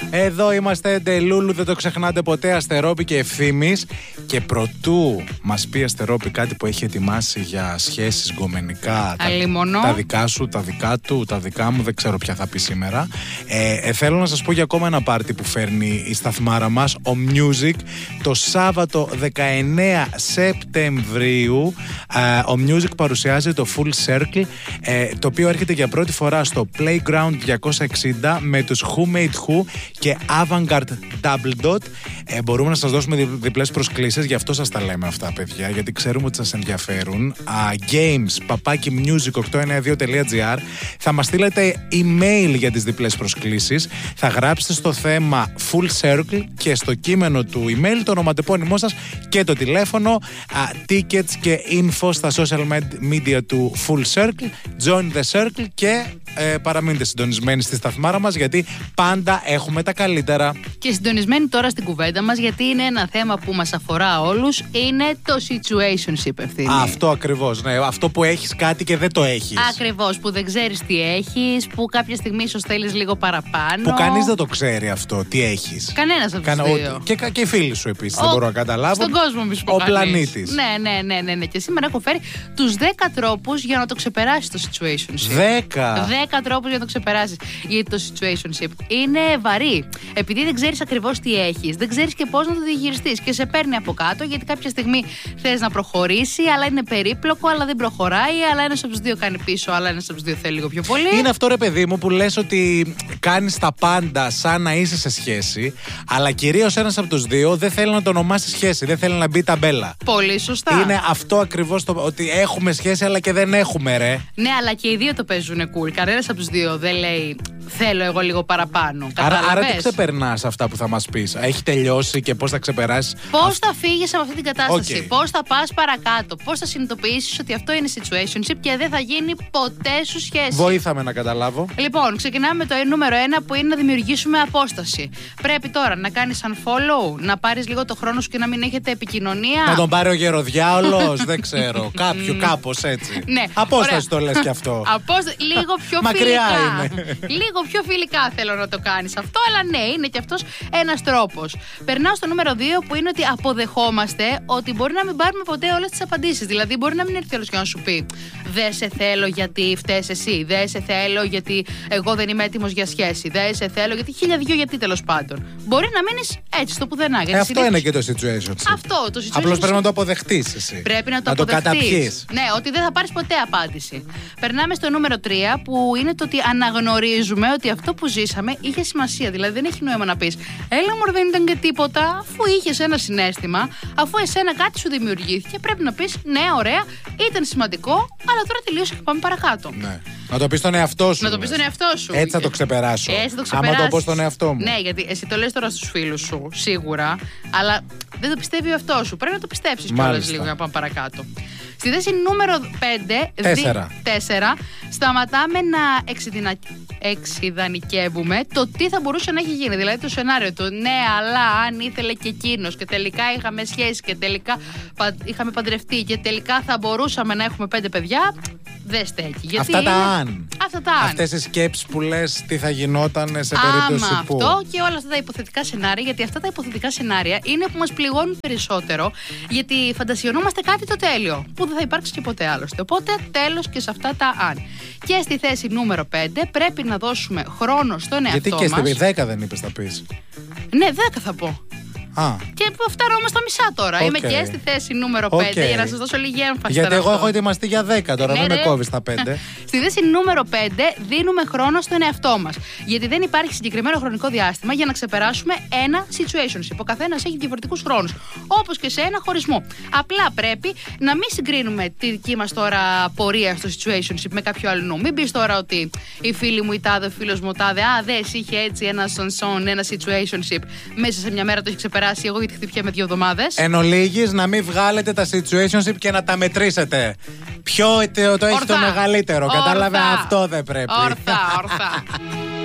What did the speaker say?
Εδώ είμαστε, Ντελούλου, δεν το ξεχνάτε ποτέ. Αστερόπη και Ευθύμης. Και προτού μας πει Αστερόπη κάτι που έχει ετοιμάσει για σχέσεις γκομενικά, τα δικά σου, τα δικά του, τα δικά μου, δεν ξέρω ποια θα πει σήμερα. Θέλω να σας πω για ακόμα ένα πάρτι που φέρνει η σταθμάρα μας, ο Music, το Σάββατο 19 Σεπτεμβρίου. Ο Music παρουσιάζει το Full Circle, το οποίο έρχεται για πρώτη φορά στο Playground 260 με τους Who Made Who και Avantgarde Double Dot. Μπορούμε να σας δώσουμε διπλές προσκλήσεις, γι' αυτό σας τα λέμε αυτά, παιδιά, γιατί ξέρουμε ότι σας ενδιαφέρουν. games@music892.gr. Θα μας στείλετε email για τις διπλές προσκλήσεις. Θα γράψετε στο θέμα Full Circle και στο κείμενο του email το ονοματεπώνυμό σας και το τηλέφωνο. Tickets και info στα social media του Full Circle. Join the Circle και παραμείνετε συντονισμένοι στη σταθμάρα μας, γιατί πάντα έχουμε τα καλύτερα. Και συντονισμένοι τώρα στην κουβέντα μας, γιατί είναι ένα θέμα που μας αφορά όλους. Είναι το situationship, Ευθύμη. Αυτό ακριβώς, ναι. Αυτό που έχεις κάτι και δεν το έχεις. Ακριβώς, που δεν ξέρεις τι έχεις, που κάποια στιγμή ίσως θέλεις λίγο παραπάνω. Που κανείς δεν το ξέρει αυτό, τι έχεις. Κανένας από τους δύο. Και οι φίλοι σου επίσης, δεν μπορώ να καταλάβω. Στον κόσμο μη σου πω ο πλανήτης. Ναι. Και σήμερα έχω φέρει τους 10 τρόπους για να το ξεπεράσεις το situationship. 10 τρόπους για να το ξεπεράσεις. Γιατί το situationship είναι βαρύ. Επειδή δεν ξέρεις ακριβώς τι έχεις, δεν ξέρεις και πώς να το διαχειριστείς. Και σε παίρνει από κάτω, γιατί κάποια στιγμή θες να προχωρήσει, αλλά είναι περίπλοκο, αλλά δεν προχωράει, αλλά ένας από τους δύο κάνει πίσω, αλλά ένας από τους δύο θέλει λίγο πιο πολύ. Είναι αυτό, ρε παιδί μου, που λες ότι κάνεις τα πάντα σαν να είσαι σε σχέση, αλλά κυρίως ένας από τους δύο δεν θέλει να το ονομάσει σχέση, δεν θέλει να μπει ταμπέλα. Πολύ σωστά. Είναι αυτό ακριβώς ότι έχουμε σχέση, αλλά και δεν έχουμε, ρε. Ναι, αλλά και οι δύο το παίζουν cool. Κανένας από τους δύο δεν λέει θέλω εγώ λίγο παραπάνω. Άρα τι ξεπερνάς αυτά που θα μας πεις? Έχει τελειώσει και πώς θα ξεπεράσεις? Πώς θα φύγεις από αυτή την κατάσταση? Πώς θα πας παρακάτω? Πώς θα συνειδητοποιήσεις ότι αυτό είναι situationship και δεν θα γίνει ποτέ σου σχέση? Βοήθαμε να καταλάβω. Λοιπόν, ξεκινάμε με το νούμερο 1, που είναι να δημιουργήσουμε απόσταση. Πρέπει τώρα να κάνεις unfollow, να πάρεις λίγο το χρόνο σου και να μην έχετε επικοινωνία. Να τον πάρει ο γεροδιάολος, δεν ξέρω. Κάπως έτσι. Ναι, απόσταση το λες κι αυτό. Λίγο πιο μακριά φιλικά. είναι. Λίγο πιο φιλικά θέλω να το κάνεις αυτό, αλλά ναι, είναι και αυτός ένας τρόπος. Περνάω στο νούμερο 2, που είναι ότι αποδεχόμαστε ότι μπορεί να μην πάρουμε ποτέ όλες τις απαντήσεις. Δηλαδή, μπορεί να μην έρθει όλος και να σου πει δεν σε θέλω γιατί φταίς εσύ, δεν σε θέλω γιατί εγώ δεν είμαι έτοιμος για σχέση, δεν σε θέλω γιατί 1002 γιατί, τέλος πάντων. Μπορεί να μείνεις έτσι στο πουδενά. Αυτό είναι και το situationship. Αυτό το situationship. Απλώς πρέπει να το αποδεχτείς εσύ. Πρέπει να το καταπιείς. Ναι, ότι δεν θα πάρεις ποτέ απάντηση. Περνάμε στο νούμερο 3, που είναι το ότι αναγνωρίζουμε ότι αυτό που ζήσαμε είχε σημασία. Δηλαδή, δεν έχει νόημα να πεις έλα μωρέ, δεν ήταν και τίποτα, αφού είχες ένα συναίσθημα, αφού εσένα κάτι σου δημιουργήθηκε. Πρέπει να πεις ναι, ωραία, ήταν σημαντικό, αλλά τώρα τελείωσε και πάμε παρακάτω. Ναι. Να το πεις στον εαυτό σου. Να το πεις στον εαυτό σου. Έτσι θα το ξεπεράσω. Άμα το πω στον εαυτό μου. Ναι, γιατί εσύ το λες τώρα στους φίλους σου, σίγουρα, αλλά δεν το πιστεύει ο εαυτός σου. Πρέπει να το πιστέψεις κιόλας λίγο για να πάμε παρακάτω. Στη θέση νούμερο 4, σταματάμε να εξειδανικεύουμε το τι θα μπορούσε να έχει γίνει. Δηλαδή το σενάριο του ναι, αλλά αν ήθελε και εκείνος και τελικά είχαμε σχέση και τελικά είχαμε παντρευτεί και τελικά θα μπορούσαμε να έχουμε 5 παιδιά, δεν στέκει. Γιατί αυτά τα αν. Αυτές οι σκέψεις που λες τι θα γινόταν σε περίπτωση που. Αυτό και όλα αυτά τα υποθετικά σενάρια, γιατί αυτά τα υποθετικά σενάρια είναι που μας πληγώνουν περισσότερο, γιατί φαντασιωνόμαστε κάτι το τέλειο που δεν θα υπάρξει και ποτέ άλλωστε. Οπότε τέλος και σε αυτά τα αν. Και στη θέση νούμερο 5 πρέπει να δώσουμε χρόνο στον εαυτό μας. Γιατί και στη 10 δεν είπες θα πεις? Ναι, 10 θα πω. Και φτάνω όμως στα μισά τώρα. Είμαι και στη θέση νούμερο 5 για να σας δώσω λίγη έμφαση. Γιατί εγώ έχω ετοιμαστεί για 10 τώρα, δεν με κόβεις τα 5. Στη θέση νούμερο 5 δίνουμε χρόνο στον εαυτό μας. Γιατί δεν υπάρχει συγκεκριμένο χρονικό διάστημα για να ξεπεράσουμε ένα situationship. Ο καθένας έχει διαφορετικούς χρόνους. Όπως και σε ένα χωρισμό. Απλά πρέπει να μην συγκρίνουμε τη δική μας τώρα πορεία στο situationship με κάποιο άλλο. Μην πεις τώρα ότι η φίλη μου, η τάδε, ο φίλος μου, τάδε, δες είχε έτσι ένα σονσόν, ένα situationship. Μέσα σε μια μέρα το έχει ξεπεράσει. Εγώ γιατί χτυπιέμαι 2 εβδομάδες. Εν ολίγης, να μην βγάλετε τα situationship και να τα μετρήσετε. Ποιο το έχει το μεγαλύτερο. Κατάλαβε, αυτό δεν πρέπει. Ορθά.